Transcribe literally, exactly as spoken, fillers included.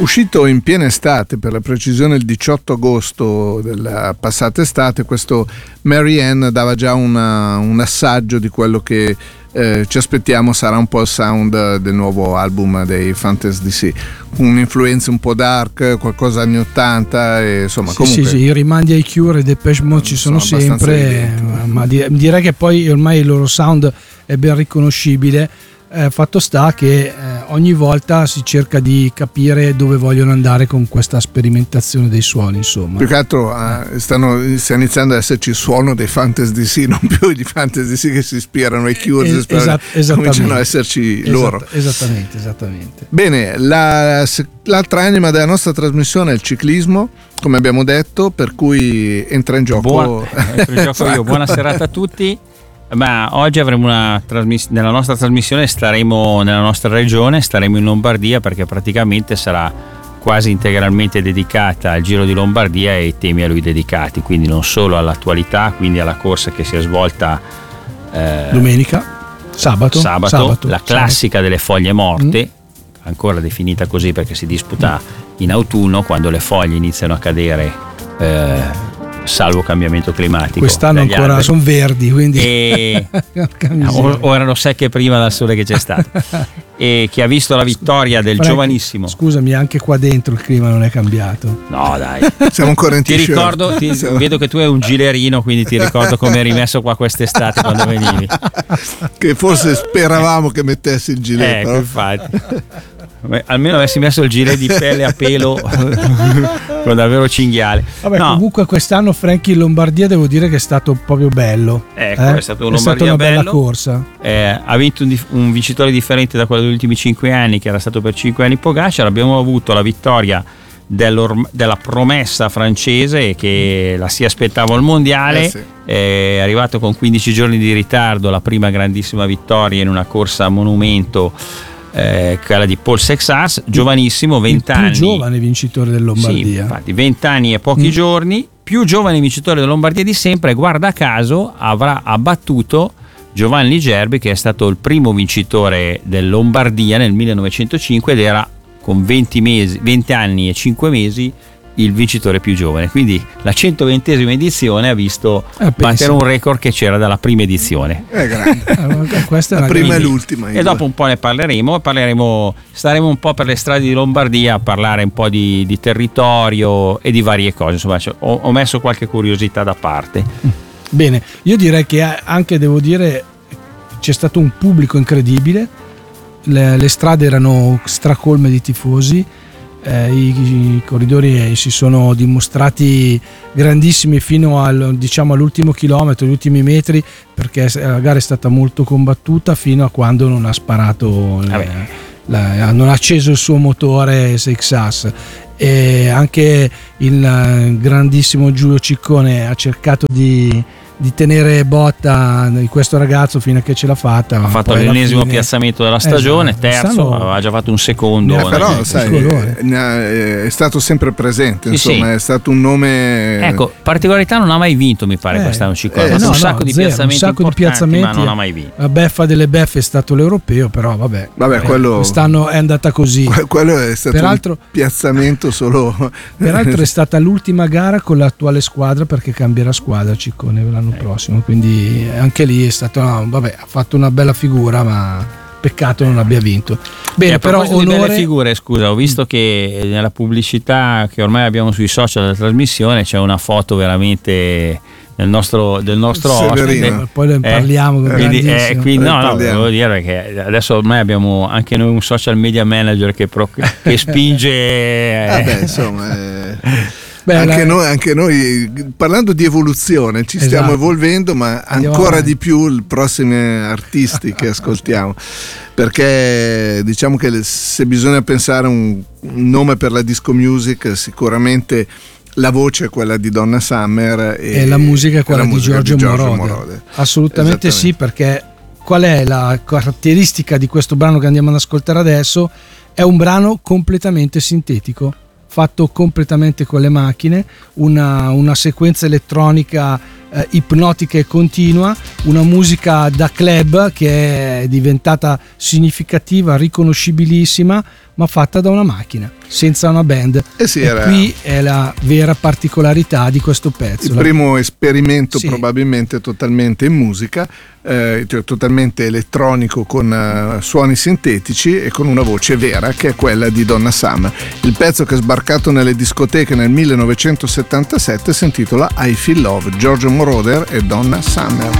Uscito in piena estate, per la precisione il diciotto agosto della passata estate, questo Marianne dava già una, un assaggio di quello che eh, ci aspettiamo sarà un po' il sound del nuovo album dei Fantasy D C, un'influenza un po' dark, qualcosa anni ottanta, e insomma sì, comunque sì, sì, i rimandi ai Cure e Depeche Mode ci sono, sono sempre, ma direi che poi ormai il loro sound è ben riconoscibile. Eh, fatto sta che eh, ogni volta si cerca di capire dove vogliono andare con questa sperimentazione dei suoni, insomma. Più che altro eh, stanno, sta iniziando ad esserci il suono dei Fantasy D C, non più di Fantasy D C che si ispirano ai Cure, es- esat- cominciano ad esserci Esatt- loro. Esattamente, esattamente. Bene, la, l'altra anima della nostra trasmissione è il ciclismo, come abbiamo detto, per cui entra in gioco. Buon, entro in gioco io. Buona serata a tutti. Ma oggi avremo una trasmiss- nella nostra trasmissione staremo nella nostra regione, staremo in Lombardia, perché praticamente sarà quasi integralmente dedicata al Giro di Lombardia e ai temi a lui dedicati, quindi non solo all'attualità, quindi alla corsa che si è svolta eh, domenica, sabato, sabato, sabato la classica sabato. delle foglie morte, mm. ancora definita così perché si disputa mm. in autunno, quando le foglie iniziano a cadere eh, salvo cambiamento climatico. Quest'anno ancora sono verdi, quindi e o erano secche prima dal sole che c'è stato. E che ha visto la vittoria del Frank, giovanissimo. Scusami, anche qua dentro il clima non è cambiato. No, dai. Siamo ancora in ti t-shirt. ricordo, ti, vedo che tu hai un gilerino, quindi ti ricordo come eri messo qua quest'estate quando venivi. Che forse speravamo che mettessi il gilet. Ecco, no? infatti. Almeno avessi messo il gilet di pelle a pelo con davvero cinghiale. Vabbè, no. Comunque quest'anno Frankie in Lombardia devo dire che è stato proprio bello. Ecco, eh? è stato un è stata Lombardia una bello. bella corsa. Eh, ha vinto un, dif- un vincitore differente da quello degli ultimi cinque anni, che era stato per cinque anni Pogacar. Abbiamo avuto la vittoria della promessa francese che la si aspettava al mondiale. Eh sì. È arrivato con quindici giorni di ritardo, la prima grandissima vittoria in una corsa a monumento, eh, quella di Paul Sexas, giovanissimo, venti anni, il più giovane vincitore del Lombardia. Sì, infatti, venti anni e pochi mm. giorni, più giovane vincitore del Lombardia di sempre. Guarda caso avrà abbattuto Giovanni Gerbi, che è stato il primo vincitore del Lombardia nel millenovecentocinque ed era con venti mesi, venti anni e cinque mesi il vincitore più giovane. Quindi la centoventesima edizione ha visto eh, battere un record che c'era dalla prima edizione. È grande. Questa è la prima grande. e l'ultima. E dopo un po' ne parleremo, parleremo, staremo un po' per le strade di Lombardia a parlare un po' di, di territorio e di varie cose. Insomma, cioè, ho, ho messo qualche curiosità da parte. Bene, io direi che anche, devo dire, c'è stato un pubblico incredibile, le, le strade erano stracolme di tifosi. Eh, i, i corridori si sono dimostrati grandissimi fino al, diciamo, all'ultimo chilometro, gli ultimi metri, perché la gara è stata molto combattuta fino a quando non ha sparato, le, la, non ha acceso il suo motore Sexas. E anche il grandissimo Giulio Ciccone ha cercato di di tenere botta di questo ragazzo fino a che ce l'ha fatta. Ha fatto l'ennesimo fine... piazzamento della stagione, esatto. terzo, Stanno... aveva già fatto un secondo. Eh, però sai, è stato sempre presente, sì, insomma, sì. È stato un nome. Ecco, particolarità non ha mai vinto, mi pare, eh, quest'anno Ciccone. Eh, no, un no, sacco di zero, piazzamenti, un sacco di piazzamenti, ma non ha mai vinto. La beffa delle beffe è stato l'europeo, però vabbè. Vabbè, quello quest'anno è andata così. Quello è stato peraltro, un piazzamento solo. Peraltro è stata l'ultima gara con l'attuale squadra, perché cambierà squadra Ciccone l'anno eh. prossimo, quindi anche lì è stato, no, vabbè, ha fatto una bella figura, ma peccato non abbia vinto. Bene, però onore... di belle figure, scusa, ho visto che nella pubblicità che ormai abbiamo sui social della trasmissione c'è una foto veramente del nostro, del nostro ospite. Poi ne parliamo. Eh, quindi, eh, quindi no, no, devo dire che adesso ormai abbiamo anche noi un social media manager che, pro, che spinge. Eh. Vabbè, insomma. Eh. Beh, anche, la... noi, anche noi, parlando di evoluzione, ci stiamo esatto. evolvendo, ma Andiamo ancora avanti. Di più i prossimi artisti che ascoltiamo, perché diciamo che se bisogna pensare un, un nome per la disco music, sicuramente la voce è quella di Donna Summer e, e la musica è quella di Giorgio, di Giorgio Moroder. Moroder. Assolutamente sì, perché qual è la caratteristica di questo brano che andiamo ad ascoltare adesso? È un brano completamente sintetico, fatto completamente con le macchine, una, una sequenza elettronica eh, ipnotica e continua, una musica da club che è diventata significativa, riconoscibilissima, ma fatta da una macchina, senza una band. Eh sì, e era... qui è la vera particolarità di questo pezzo. Il primo esperimento sì. probabilmente totalmente in musica, eh, cioè totalmente elettronico, con uh, suoni sintetici e con una voce vera, che è quella di Donna Summer. Il pezzo che è sbarcato nelle discoteche nel millenovecentosettantasette si intitola I Feel Love, Giorgio Moroder e Donna Summer.